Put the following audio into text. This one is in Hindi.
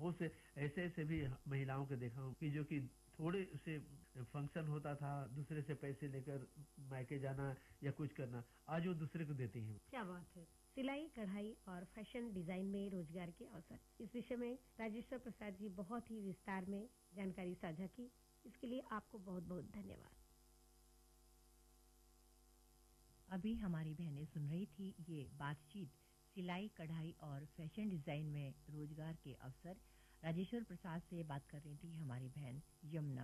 बहुत से ऐसे ऐसे भी महिलाओं को देखा हूँ कि जो कि थोड़े से फंक्शन होता था, दूसरे से पैसे लेकर मायके जाना या कुछ करना, आज वो दूसरे को देती हैं। क्या बात है। सिलाई, कढ़ाई और फैशन डिजाइन में रोजगार के अवसर, इस विषय में राजेश्वर प्रसाद जी बहुत ही विस्तार में जानकारी साझा की। इसके लिए आपको बहुत बहुत धन्यवाद। अभी हमारी बहनें सुन रही थी ये बातचीत सिलाई, कढ़ाई और फैशन डिजाइन में रोजगार के अवसर। राजेश्वर प्रसाद से बात कर रही थी हमारी बहन यमुना।